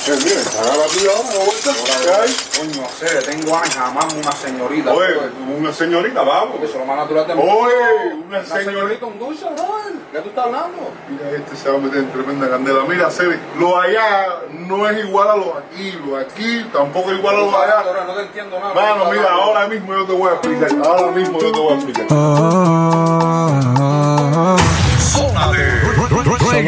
Mira, haga la tuya ahora, vuelta. ¿Qué hay? Coño, hacer, tengo ganas jamás una señorita. Oye, una señorita, vamos. Eso es lo más natural del mundo. Oye, una señorita, un dulce, brother. ¿Qué tú estás hablando? Mira, este se va a meter en tremenda candela. Mira, Cere, lo allá no es igual a lo aquí. Lo aquí tampoco es igual a lo allá. No te entiendo nada. Mano, mira, ahora mismo yo te voy a explicar. Ahora mismo yo te voy a explicar. Zona de